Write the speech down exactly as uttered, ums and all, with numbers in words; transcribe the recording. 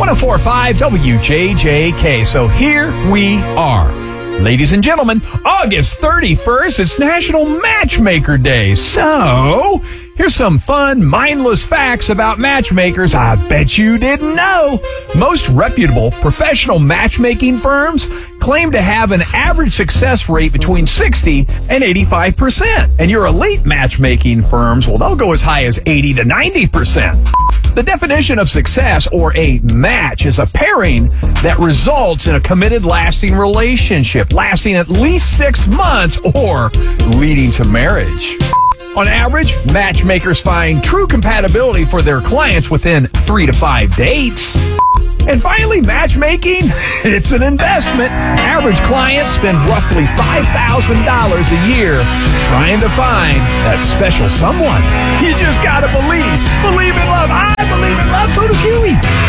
oh four point five W J J K. So here we are. Ladies and gentlemen, August thirty-first, it's National Matchmaker Day. So, here's some fun, mindless facts about matchmakers I bet you didn't know. Most reputable professional matchmaking firms claim to have an average success rate between sixty and eighty-five percent. And your elite matchmaking firms, well, they'll go as high as eighty to ninety percent. The definition of success, or a match, is a pairing that results in a committed, lasting relationship, lasting at least six months or leading to marriage. On average, matchmakers find true compatibility for their clients within three to five dates. And finally, matchmaking, it's an investment. Average clients spend roughly five thousand dollars a year trying to find that special someone. You just gotta believe. Believe in love. I believe in love, so does Huey.